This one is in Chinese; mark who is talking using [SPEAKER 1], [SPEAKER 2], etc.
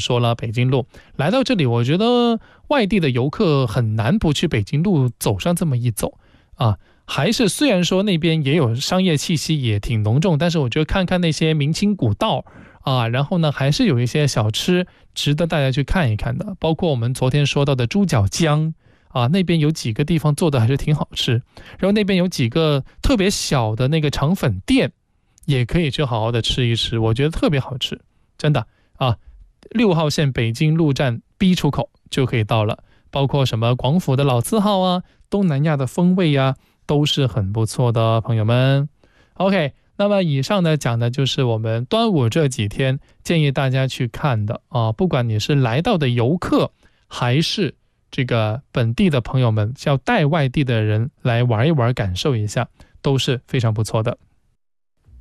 [SPEAKER 1] 说了北京路，来到这里我觉得外地的游客很难不去北京路走上这么一走啊。还是虽然说那边也有商业气息也挺浓重，但是我觉得看看那些明清古道啊，然后呢还是有一些小吃值得大家去看一看的，包括我们昨天说到的猪脚姜啊，那边有几个地方做的还是挺好吃，然后那边有几个特别小的那个肠粉店也可以去好好的吃一吃，我觉得特别好吃，真的啊。6号线北京路站 B 出口就可以到了，包括什么广府的老字号啊，东南亚的风味啊，都是很不错的，朋友们。OK， 那么以上呢讲的就是我们端午这几天建议大家去看的啊，不管你是来到的游客，还是这个本地的朋友们，要带外地的人来玩一玩，感受一下，都是非常不错的。